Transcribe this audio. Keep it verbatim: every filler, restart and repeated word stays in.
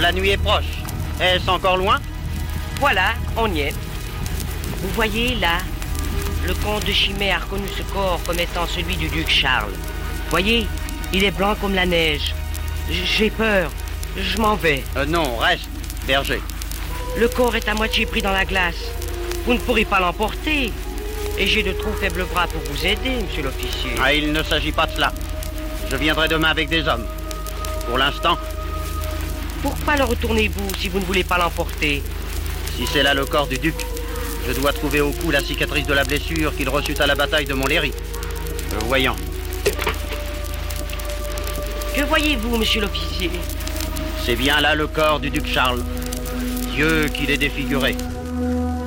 La nuit est proche. Est-ce encore loin? Voilà, on y est. Vous voyez, là, le comte de Chimay a reconnu ce corps comme étant celui du duc Charles. Voyez, il est blanc comme la neige. J'ai peur. Je m'en vais. Euh, non, reste, berger. Le corps est à moitié pris dans la glace. Vous ne pourrez pas l'emporter. Et j'ai de trop faibles bras pour vous aider, monsieur l'officier. Ah, il ne s'agit pas de cela. Je viendrai demain avec des hommes. Pour l'instant... Pourquoi le retournez-vous si vous ne voulez pas l'emporter? Si c'est là le corps du duc, je dois trouver au cou la cicatrice de la blessure qu'il reçut à la bataille de Montlhéry. Le voyant. Que voyez-vous, monsieur l'officier? C'est bien là le corps du duc Charles. Dieu qui l'ait défiguré.